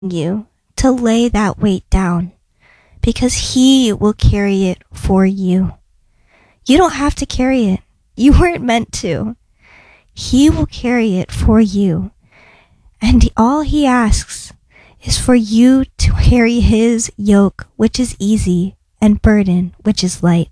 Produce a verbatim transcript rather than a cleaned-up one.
you to lay that weight down because he will carry it for you. You don't have to carry it. You weren't meant to. He will carry it for you. And all he asks is for you to carry his yoke, which is easy, and burden, which is light.